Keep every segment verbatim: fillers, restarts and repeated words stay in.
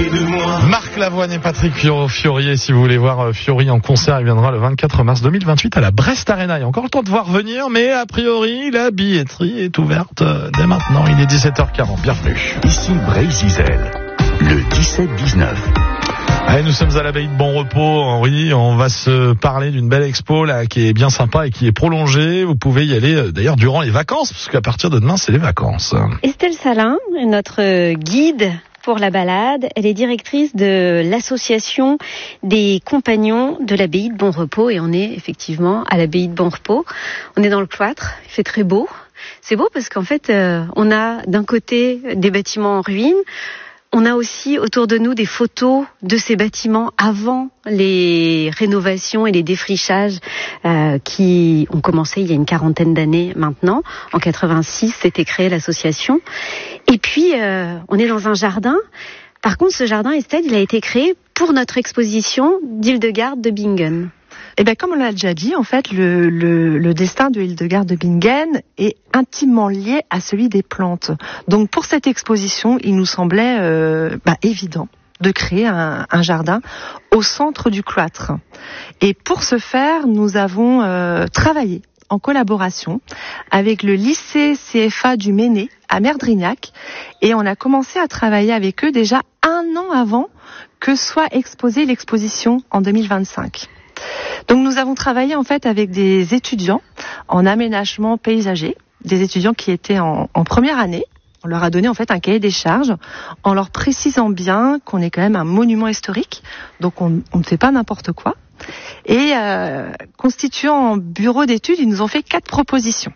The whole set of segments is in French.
de moi. Marc Lavoine et Patrick Fiorier, si vous voulez voir Fiori en concert, il viendra le vingt-quatre mars deux mille vingt-huit à la Brest Arena. Il y a encore le temps de voir venir, mais a priori, la billetterie est ouverte dès maintenant. Il est dix-sept heures quarante. Bienvenue. Ici Bray-Zizel, le dix-sept dix-neuf. Allez, nous sommes à l'abbaye de Bon Repos, Henri. On va se parler d'une belle expo là qui est bien sympa et qui est prolongée. Vous pouvez y aller d'ailleurs durant les vacances, parce qu'à partir de demain, c'est les vacances. Estelle Salin, notre guide pour la balade, elle est directrice de l'association des compagnons de l'abbaye de Bon Repos, et on est effectivement à l'abbaye de Bon Repos. On est dans le cloître, il fait très beau. C'est beau parce qu'en fait, euh, on a d'un côté des bâtiments en ruine. On a aussi autour de nous des photos de ces bâtiments avant les rénovations et les défrichages euh, qui ont commencé il y a une quarantaine d'années maintenant. En quatre-vingt-six, s'était créée l'association. Et puis, euh, on est dans un jardin. Par contre, ce jardin, Estelle, il a été créé pour notre exposition d'Hildegarde de Bingen. Eh bien, comme on l'a déjà dit, en fait, le, le, le destin de Hildegarde de Bingen est intimement lié à celui des plantes. Donc, pour cette exposition, il nous semblait euh, bah, évident de créer un, un jardin au centre du cloître. Et pour ce faire, nous avons euh, travaillé en collaboration avec le lycée C F A du Méné à Merdrignac, et on a commencé à travailler avec eux déjà un an avant que soit exposée l'exposition en deux mille vingt-cinq. Donc nous avons travaillé en fait avec des étudiants en aménagement paysager, des étudiants qui étaient en, en première année. On leur a donné en fait un cahier des charges en leur précisant bien qu'on est quand même un monument historique, donc on, on ne fait pas n'importe quoi. Et euh, constituant en bureau d'études, ils nous ont fait quatre propositions.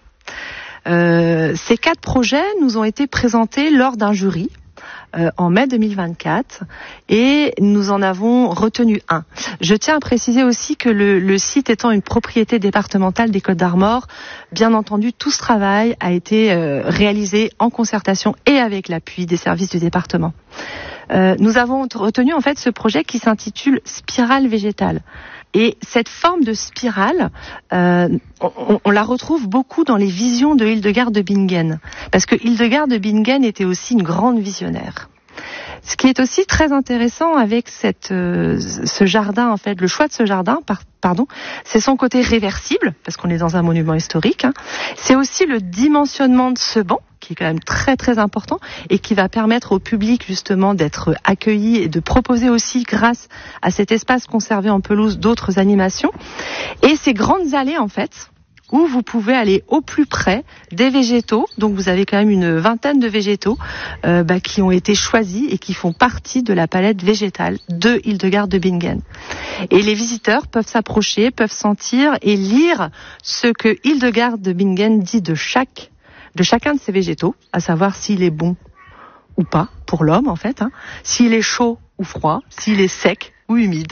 Euh, ces quatre projets nous ont été présentés lors d'un jury Euh, en mai deux mille vingt-quatre, et nous en avons retenu un. Je tiens à préciser aussi que le, le site étant une propriété départementale des Côtes-d'Armor, bien entendu, tout ce travail a été euh, réalisé en concertation et avec l'appui des services du département. Euh, nous avons retenu en fait ce projet qui s'intitule Spirale végétale. Et cette forme de spirale, euh, on, on la retrouve beaucoup dans les visions de Hildegarde de Bingen, parce que Hildegarde de Bingen était aussi une grande visionnaire. Ce qui est aussi très intéressant avec cette, euh, ce jardin, en fait, le choix de ce jardin, par, pardon, c'est son côté réversible, parce qu'on est dans un monument historique. Hein. C'est aussi le dimensionnement de ce banc, qui est quand même très très important, et qui va permettre au public justement d'être accueilli et de proposer aussi, grâce à cet espace conservé en pelouse, d'autres animations. Et ces grandes allées, en fait, où vous pouvez aller au plus près des végétaux. Donc vous avez quand même une vingtaine de végétaux euh, bah, qui ont été choisis et qui font partie de la palette végétale de Hildegarde de Bingen. Et les visiteurs peuvent s'approcher, peuvent sentir et lire ce que Hildegarde de Bingen dit de chaque, de chacun de ces végétaux, à savoir s'il est bon ou pas pour l'homme en fait, hein, s'il est chaud ou froid, s'il est sec ou humide.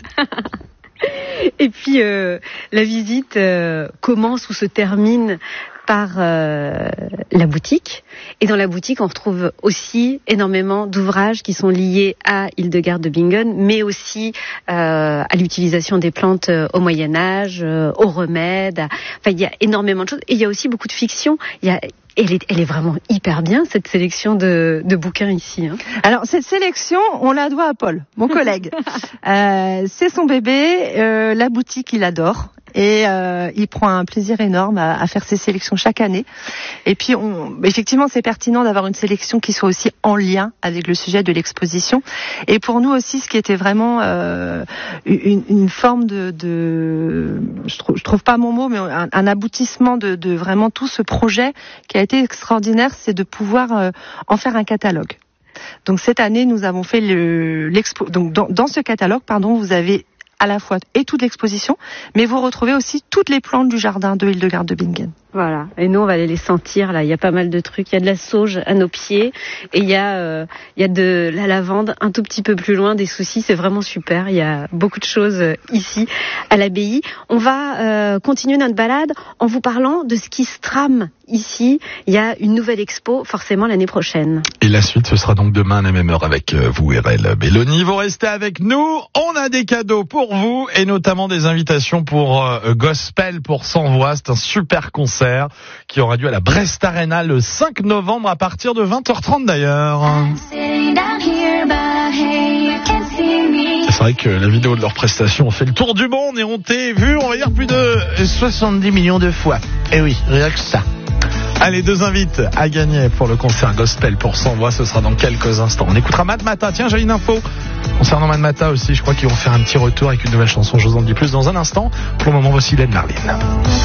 Et puis euh, la visite euh, commence ou se termine par euh, la boutique. Et dans la boutique, on retrouve aussi énormément d'ouvrages qui sont liés à Hildegarde de Bingen, mais aussi euh, à l'utilisation des plantes au Moyen-Âge, euh, aux remèdes. Enfin, il y a énormément de choses. Et il y a aussi beaucoup de fiction. Il y a Elle est, elle est vraiment hyper bien, cette sélection de, de bouquins ici. Hein. Alors, cette sélection, on la doit à Paul, mon collègue. euh, c'est son bébé, euh, la boutique, il adore. Et euh, il prend un plaisir énorme à, à faire ses sélections chaque année. Et puis, on, effectivement, c'est pertinent d'avoir une sélection qui soit aussi en lien avec le sujet de l'exposition. Et pour nous aussi, ce qui était vraiment euh, une, une forme de, de je, trouve, je trouve pas mon mot, mais un, un aboutissement de, de vraiment tout ce projet qui a été extraordinaire, c'est de pouvoir euh, en faire un catalogue. Donc cette année, nous avons fait le, l'expo. Donc dans, dans ce catalogue, pardon, vous avez à la fois et toute l'exposition, mais vous retrouvez aussi toutes les plantes du jardin de Hildegarde de Bingen. Voilà, et nous on va aller les sentir là, il y a pas mal de trucs, il y a de la sauge à nos pieds et il y a euh, il y a de la lavande un tout petit peu plus loin, des soucis, c'est vraiment super, il y a beaucoup de choses ici à l'abbaye. On va euh, continuer notre balade en vous parlant de ce qui se trame ici, il y a une nouvelle expo forcément l'année prochaine. Et la suite ce sera donc demain à la même heure avec vous, Erel Belloni. Vous restez avec nous, on a des cadeaux pour vous et notamment des invitations pour euh, Gospel pour Sans Voix, c'est un super concert qui aura lieu à la Brest Arena le cinq novembre à partir de vingt heures trente d'ailleurs. paraît que la vidéo de leur prestation fait le tour du monde et ont été vues, on va dire, plus de soixante-dix millions de fois. Eh oui, rien que ça. Allez, deux invites à gagner pour le concert gospel pour cent voix, ce sera dans quelques instants. On écoutera Mad Mata. Tiens, j'ai une info concernant Mad Mata aussi. Je crois qu'ils vont faire un petit retour avec une nouvelle chanson. Je vous en dis plus dans un instant. Pour le moment, voici Len Marlin.